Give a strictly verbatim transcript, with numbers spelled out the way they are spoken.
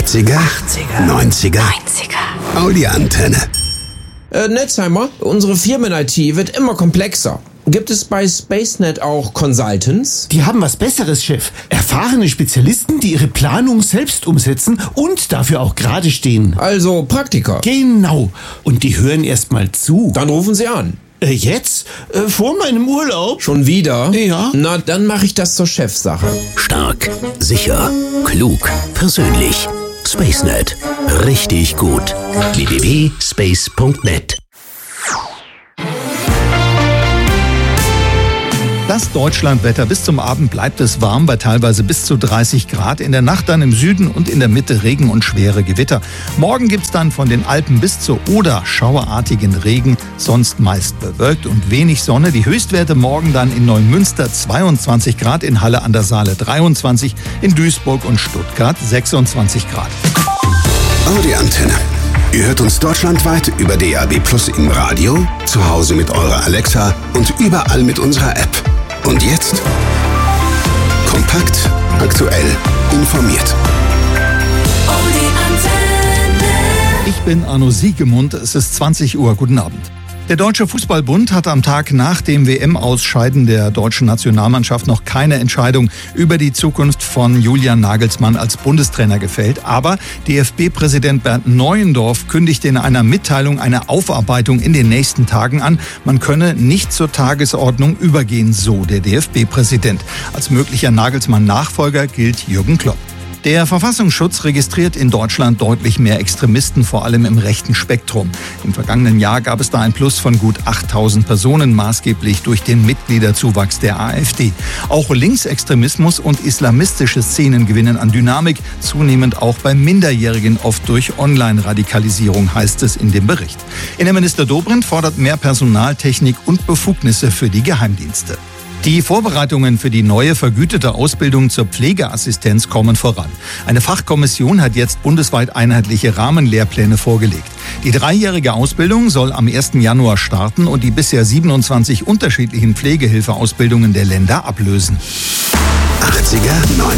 achtziger, neunziger, Audi-Antenne. Äh, Netzheimer, unsere Firmen-I T wird immer komplexer. Gibt es bei SpaceNet auch Consultants? Die haben was Besseres, Chef. Erfahrene Spezialisten, die ihre Planung selbst umsetzen und dafür auch gerade stehen. Also Praktiker. Genau. Und die hören erst mal zu. Dann rufen Sie an. Äh, jetzt? Äh, vor meinem Urlaub? Schon wieder? Ja. Na, dann mache ich das zur Chefsache. Stark, sicher, klug, persönlich. SpaceNet. Richtig gut. w w w punkt space punkt net. Das Deutschlandwetter. Bis zum Abend bleibt es warm bei teilweise bis zu dreißig Grad. In der Nacht dann im Süden und in der Mitte Regen und schwere Gewitter. Morgen gibt's dann von den Alpen bis zur Oder schauerartigen Regen. Sonst meist bewölkt und wenig Sonne. Die Höchstwerte morgen dann in Neumünster zweiundzwanzig Grad, in Halle an der Saale dreiundzwanzig, in Duisburg und Stuttgart sechsundzwanzig Grad. Audi-Antenne. Ihr hört uns deutschlandweit über D A B Plus im Radio, zu Hause mit eurer Alexa und überall mit unserer App. Und jetzt kompakt, aktuell, informiert. Ich bin Arno Siegemund, es ist zwanzig Uhr, guten Abend. Der Deutsche Fußballbund hat am Tag nach dem W M-Ausscheiden der deutschen Nationalmannschaft noch keine Entscheidung über die Zukunft von Julian Nagelsmann als Bundestrainer gefällt. Aber D F B-Präsident Bernd Neuendorf kündigte in einer Mitteilung eine Aufarbeitung in den nächsten Tagen an. Man könne nicht zur Tagesordnung übergehen, so der D F B-Präsident. Als möglicher Nagelsmann-Nachfolger gilt Jürgen Klopp. Der Verfassungsschutz registriert in Deutschland deutlich mehr Extremisten, vor allem im rechten Spektrum. Im vergangenen Jahr gab es da ein Plus von gut achttausend Personen, maßgeblich durch den Mitgliederzuwachs der AfD. Auch Linksextremismus und islamistische Szenen gewinnen an Dynamik, zunehmend auch bei Minderjährigen, oft durch Online-Radikalisierung, heißt es in dem Bericht. Innenminister Dobrindt fordert mehr Personal, Technik und Befugnisse für die Geheimdienste. Die Vorbereitungen für die neue vergütete Ausbildung zur Pflegeassistenz kommen voran. Eine Fachkommission hat jetzt bundesweit einheitliche Rahmenlehrpläne vorgelegt. Die dreijährige Ausbildung soll am ersten Januar starten und die bisher siebenundzwanzig unterschiedlichen Pflegehilfeausbildungen der Länder ablösen. achtziger,